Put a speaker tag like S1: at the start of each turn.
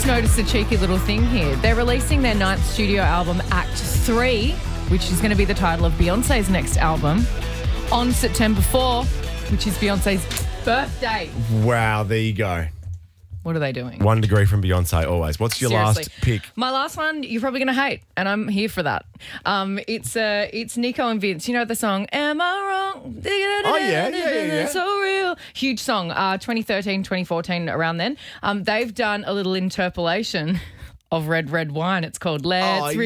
S1: noticed a cheeky little thing here. They're releasing their 9th studio album, Act 3, which is going to be the title of Beyonce's next album, on September 4, which is Beyonce's birthday.
S2: Wow, there you go.
S1: What are they doing?
S2: 1 degree from Beyonce always. What's your
S1: Seriously.
S2: last pick?
S1: My last one, you're probably going to hate, and I'm here for that. It's Nico and Vince. You know the song, Am I Wrong?
S2: Oh, yeah.
S1: So real. Huge song, 2013, 2014, around then. They've done a little interpolation of Red, Red Wine. It's called Let's